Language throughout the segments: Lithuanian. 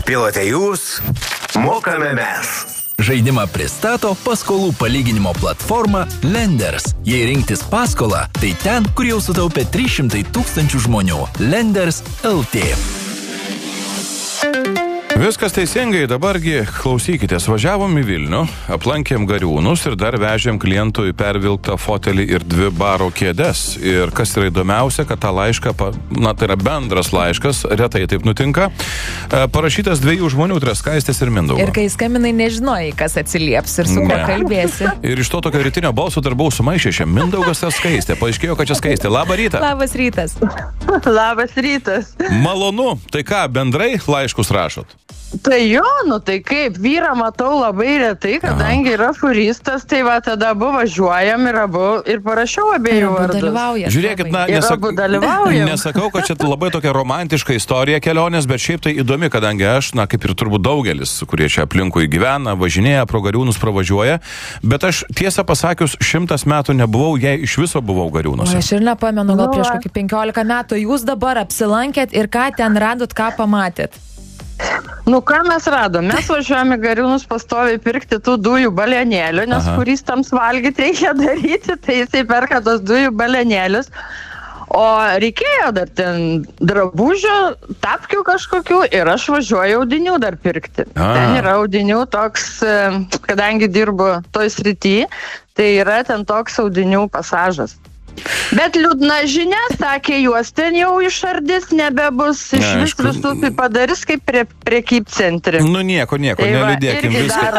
Pilote jūs, mokame mes. Žaidimą pristato paskolų palyginimo platforma Lenders. Jei rinktis paskolą, tai ten, kur jau sutaupė 300 000 žmonių. Lenders LT. Viskas teisingai, dabargi klausykitės, važiavom į Vilnių, aplankėm Gariūnus ir dar vežėm klientui pervilktą fotelį ir 2 baro kėdes. Ir kas yra įdomiausia, kad tą laišką, tai yra bendras laiškas, retai taip nutinka, parašytas 2 žmonių, tai yra Skaistės ir Mindaugo. Ir kai skambinai, nežinojai, kas atsilieps ir su kuo kalbėsi. Ir iš to tokio rytinio balso dar buvau sumaišęs, Mindaugas ar Skaistė. Paaiškėjo, kad čia Skaistė. Labą rytą. Labas rytas. Labas rytas. Malonu. Tai ką, bendrai laiškus rašot? Tai jo, tai kaip, vyrą matau labai retai, kadangi yra furistas, tai va tada abu važiuojam ir parašiau abiejų vardus. Žiūrėkit, nesakau, kad čia labai tokia romantiška istorija kelionės, bet šiaip tai įdomi, kadangi aš, kaip ir turbūt daugelis, kurie čia aplinkui gyvena, važinėja, pro Gariūnus pravažiuoja, bet aš tiesą pasakius 100 metų nebuvau, jei iš viso buvau Gariūnuose. Aš ir nepamenu, gal prieš kokį 15 metų jūs dabar apsilankėt ir ką ten radot, ką pamatėt? Ką mes radom? Mes važiuojame Gariūnus pastoviai pirkti tų dujų balionėlių, nes turistams valgyti reikia daryti, tai jisai perka tos dujų balionėlius. O reikėjo dar ten drabužių, tapkių kažkokių ir aš važiuoju audinių dar pirkti. Ten yra audinių toks, kadangi dirbu toj srity, tai yra ten toks audinių pasažas. Bet liūdna žinia, sakė, juos ten jau išardys, nebebus, iš visus tai padarys kaip prekybcentrį. Nieko, neliūdėkim,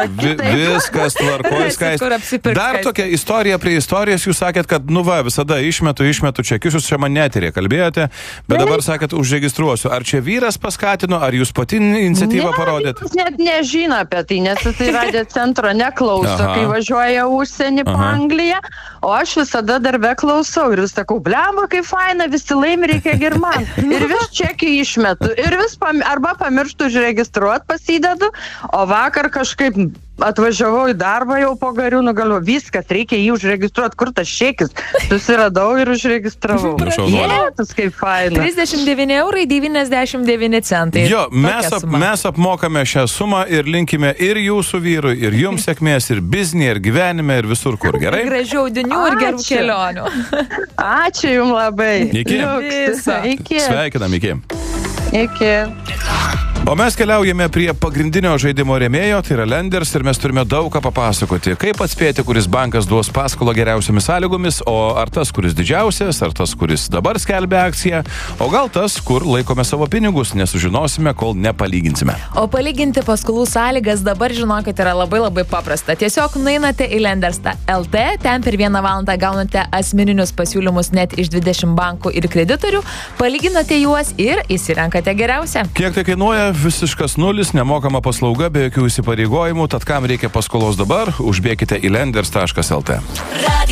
viskas tvarkoj. Dar tokia istorija prie istorijos, jūs sakėt, kad, visada išmetu čekius, jūs čia man neterė kalbėjote, bet dabar sakėt, užregistruosiu. Ar čia vyras paskatino, ar jūs pati iniciatyvą parodėt? Vyras net nežino apie tai, nes jisai radijo centro neklauso, kai važiuoja užsienį po Angliją, o aš visada darbe klausau ir vis sakau, blemba, kaip faina, visi laimi, reikia girman. Ir vis čekį išmetu, ir vis arba pamirštų užregistruot, pasidedu, o vakar kažkaip atvažiavau į darbą jau po Gariūnų, galvoju, viskas, reikia jį užregistruoti, kur tas čekis. Susiradau ir užregistravau. Jėtus, kaip faina. 39,99 €. Jo, mes apmokame šią sumą ir linkime ir jūsų vyrui, ir jums sėkmės, ir biznėje, ir gyvenime, ir visur kur. Gerai? Gražių audinių ir gerų kelionių. Ačiū jums labai. Iki. Sveikinam, iki. Iki. O mes keliaujame prie pagrindinio žaidimo rėmėjo, tai yra Lenders, ir mes turime daug ką papasakoti. Kaip atspėti, kuris bankas duos paskolą geriausiamis sąlygomis, o ar tas, kuris didžiausias, ar tas, kuris dabar skelbia akciją, o gal tas, kur laikome savo pinigus, nesužinosime, kol nepalyginsime. O palyginti paskolų sąlygas dabar, žinokit, yra labai paprasta. Tiesiog nueinate į Lenders.lt, ten per 1 valandą gaunate asmeninius pasiūlymus net iš 20 bankų ir kreditorių, palyginate juos ir įsirenkate geriausią. Kiek tai kainuoja? Visiškas nulis, nemokama paslauga, be jokių įsipareigojimų, tad kam reikia paskolos dabar, užbėkite į lenders.lt.